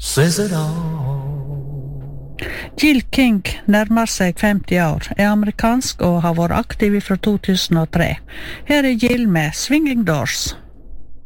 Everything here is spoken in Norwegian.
says it all. Jill King nærmer seg 50 år, amerikansk og har vært aktiv fra 2003. Her Jill med Swinging Doors.